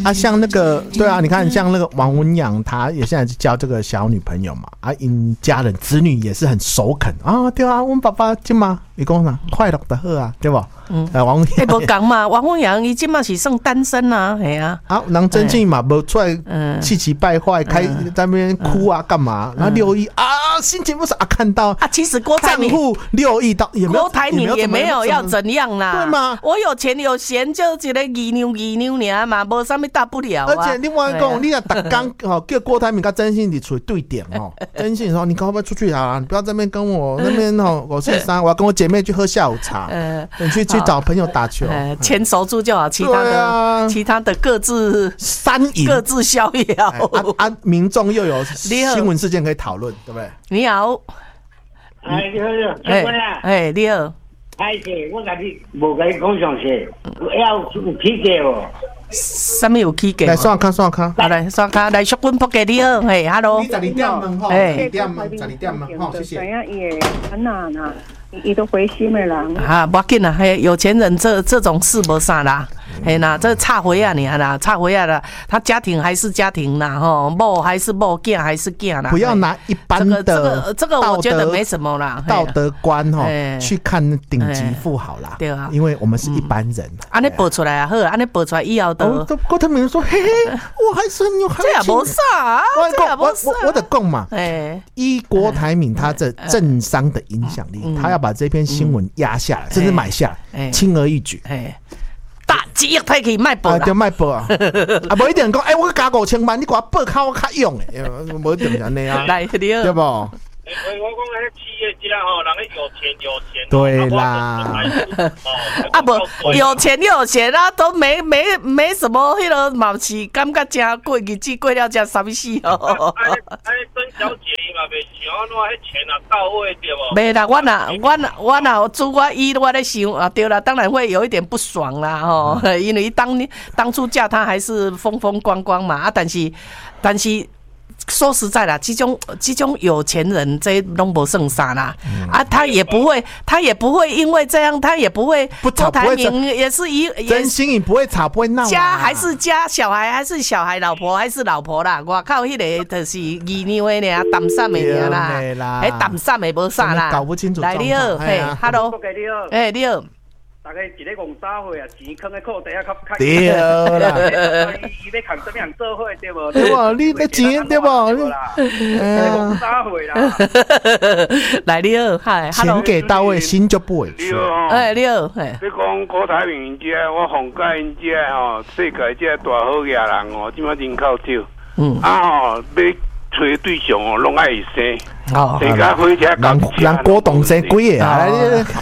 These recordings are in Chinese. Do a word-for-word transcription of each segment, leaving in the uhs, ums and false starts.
啊，像那个对啊，你看像那个王文洋，他也现在交这个小女朋友嘛，啊，因家人子女也是很首肯啊，对啊，我们爸爸今嘛，你讲啥快乐的好啊，对不？嗯，啊，王文洋， 哎，无讲嘛，王文洋伊今嘛是算单身啊，系啊， 啊，人真正嘛无出来气急败坏，开在那边哭啊，干嘛？然后六亿啊，心情不是啊，看到啊，其实郭台铭账户六亿到也没有， 郭台铭也没有要怎样啦， 对吗？ 我有钱有闲，就一个二牛二牛尔嘛，无啥物大不了啊。 而且另外讲，你若逐工哦叫郭台铭跟曾信你处对点哦，曾信说你可不可以出去啊？你不要在那边跟我那边哦，我是啥？我要跟我姐妹去喝下午茶，你去去找朋友打球， 钱守住就好，其他的其他的各自三赢， 各自逍遥。 啊啊！民众又有新闻事件可以讨论，对不对？ 你好， 哎，你好，结婚啊？ 哎，你好。 哎姐，我甲你无甲你讲详细，要有起价哦。 什么有起价？ 来刷卡刷卡， 来刷卡来淑君仆给你好，嘿 ，hello。 你十二点问吼，十二点问，十二点问吼，谢谢。 怎样也很难呐，伊都回心的人。 啊，不要紧啦，嘿，有钱人这这种事无啥啦。哎呐，这差回啊你啦，差回啊啦，他家庭还是家庭啦，吼，某还是某，囝还是囝啦。 不要拿一般的这个这个我觉得没什么啦， 道德观吼去看顶级富豪啦， 对啊， 因为我们是一般人。 安尼报出来啊，好，安尼报出来以后都。 郭台铭说：“嘿嘿，我还是很有行情。” 这也无啥，这也无啥。 我我得讲嘛，哎，依郭台铭他这政商的影响力，他要把这篇新闻压下来，甚至买下来，轻而易举。哎。 大几亿他可以卖报啦， 就卖报啊！啊，无一定讲，哎，我加五千万，你给我报靠我较用诶，无一定安尼啊， 来， 对不？我讲那企业家吼，人有钱有钱， 对啦， 啊不，有钱又有钱啊，都没没没什么，迄个嘛是感觉真过日子过了真傻逼死哦。 哎哎，曾小姐伊嘛袂想安怎，迄钱啊到位对无？ 袂啦，我呐我呐我呐，自我依我咧想啊，对啦，当然会有一点不爽啦吼，因为当当初嫁他还是风风光光嘛啊，但是但是。说实在啦，这种这种有钱人这拢无算啥啦、嗯、啊，他也不会，他也不会因为这样，他也不会不吵，台铭也是一真心也不会吵，不会闹。 家还是家，小孩还是小孩，老婆还是老婆啦。外口迄个就是二娘的尔，淡散的尔啦，哎，淡散的无啥啦。 搞不清楚。 来你好，嘿 ，hello， 哎，你好。 大概一个戆xã會啊，錢囥喺褲底啊，較較。 對啦。 伊伊要扛什麼樣做伙對無？ 對無？你你錢對無？ 戆xã會啦。 來你好，嗨， 錢給到位，心就不委屈。 你好， 哎，你好，哎。 你講郭台銘因遮，我奉介因遮吼，世界遮大好野人哦，即馬人口少。嗯。啊吼，要找對象哦，攏愛生。哦，人家回家人人郭董生几个啊？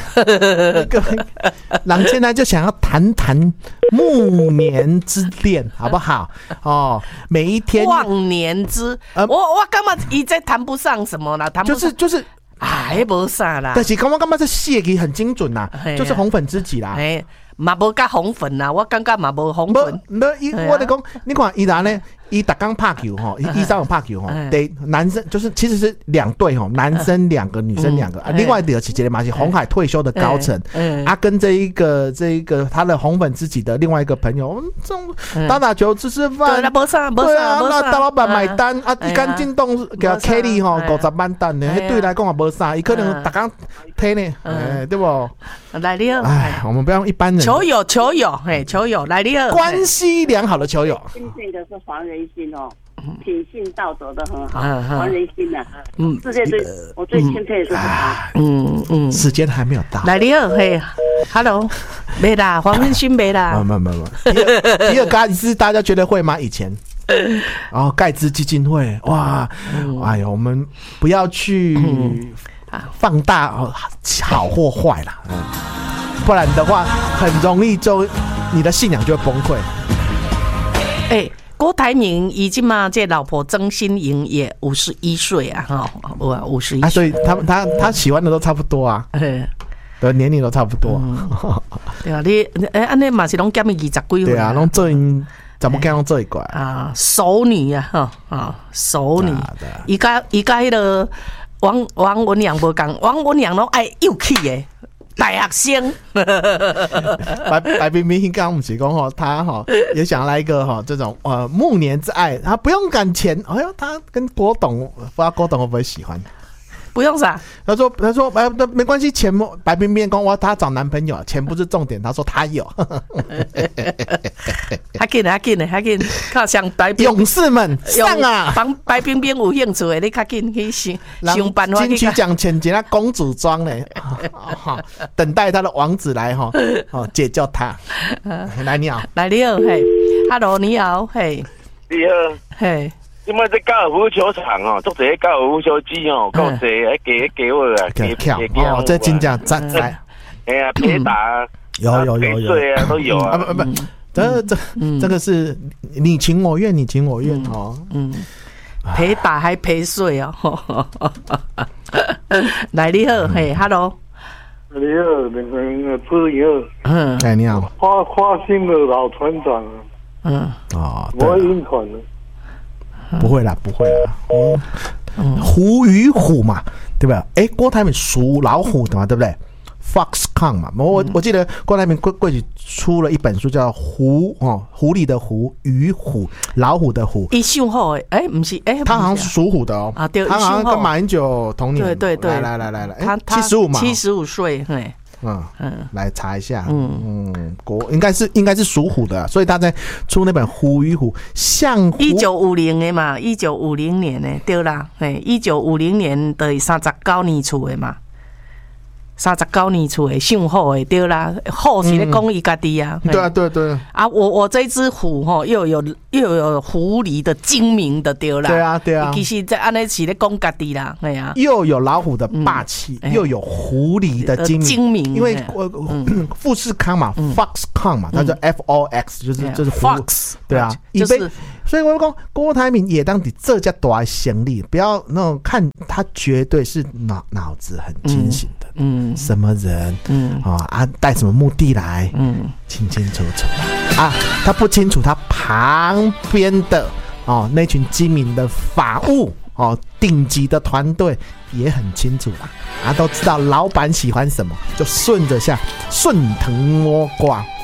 人现在就想要谈谈暮年之恋，好不好？哦，每一天忘年之，呃、我我干嘛一直谈不上什么啦？谈不上就是就是。 哎，无啥啦。 但是刚刚干嘛这写的很精准呐、啊，就是红粉知己啦。 哎，嘛无甲红粉啦，我感觉嘛无红粉。 没，我得讲，你看伊然呢，伊打刚拍球哈，伊上有拍球哈，得男生就是其实是两队哈，男生两个，女生两个，另外的其实嘛是红海退休的高层，啊跟这一个这一个他的红粉知己的另外一个朋友，这种打打球吃吃饭， 对，无啥， 对啊，那大老板买单啊，一杆进洞给他 Kelly 哈五十万单呢，对来讲也无啥，伊可能打刚推呢，哎，对不？ 来你好， 哎，我们不要用一般人球友球友，哎，球友来你好， 关系良好的球友， 尊敬的是黄仁勋哦。品性道德的很好，黄仁勋呐，嗯，世界最我最钦佩的就是他， 嗯嗯，时间还没有到， 来你好，嘿 ，Hello， 没啦，黄仁勋没啦， 没没没，比尔盖茨大家觉得会吗？以前，然后盖茨基金会，哇，哎呦，我们不要去放大好或坏啦，不然的话很容易就你的信仰就会崩溃， 哎。郭台铭已经嘛，这老婆曾心莹也五十一岁啊，哈，我五十一岁， 所以他他他喜欢的都差不多啊，对，年龄都差不多。 嗯、对啊，你哎，安尼嘛是拢减伊二十几岁。 对啊，拢做因怎么讲拢做一块啊，熟女啊，哈啊，熟女。伊甲伊甲迄个王王文洋无共，王文洋拢爱幼气诶。 大学生。 白白冰冰刚刚不是讲吼，他哈也想来一个哈这种呃暮年之爱，他不用赶钱。哎呦，他跟郭董，不知道郭董会不会喜欢？ 不用啥？ 他说：“他说，哎，没关系，钱白冰冰讲我他找男朋友，钱不是重点。”他说他有。 还紧还紧还紧，靠向白冰勇士们上啊！ 帮白冰冰有兴趣的，你较紧去想想办法。 金曲奖前几那公主装嘞，等待他的王子来哈，哦解救他。来你好， 来你好，嘿 ，Hello 你好，嘿， 你好， 嘿。 今麦在高尔夫球场哦，做这高尔夫球机哦，够济，还给给我啊，给给给哦，这真正赞赞。 哎呀，铁打有有有有， 对啊，都有啊。 不不，这这这个是你情我愿，你情我愿哦。嗯， 陪打还陪睡哦。来你好，嘿 ，Hello。 你好，那个朋友。 嗯，哎你好。 花花心的老船长。 嗯。 哦， 我晕船了。 不会啦，不会啦。嗯，虎与虎嘛，对不对？哎，郭台铭属老虎的嘛，对不对 ？Foxconn 嘛，我我记得郭台铭过过去出了一本书，叫《狐》哦，狐狸的狐，与虎，老虎的虎。 一秀后哎，哎，不是哎， 他好像是属虎的哦。 啊，对， 他好像跟马英九同年。 对对对， 来来来来来， 他七十五嘛， 七十五岁，嘿。 嗯嗯，来查一下，嗯嗯，国应该是应该是属虎的，所以他在出那本《虎与虎》，像一九五零的嘛，一九五零年的对啦，嘿，一九五零年的三十九年出的嘛，三十九年出的上好的对啦，虎是咧讲伊家己啊， 对啊对对啊，我我这只虎吼又有又有狐狸的精明的对啦， 对啊对啊， 其实在安尼是咧讲家己啦，哎呀， 又有老虎的霸气，又有狐狸的精明， 精明， 因为富士康嘛 ，Foxconn 嘛，它叫 F O X， 就是就是 Fox， 对啊，就是。所以我讲郭台铭也当底这家大行李，不要那种看他绝对是脑脑子很清醒的，嗯，什么人，嗯啊啊带什么目的来，嗯，清清楚楚啊，他不清楚他旁边的哦那群精明的法务哦顶级的团队也很清楚啦，啊都知道老板喜欢什么，就顺着下顺藤摸瓜。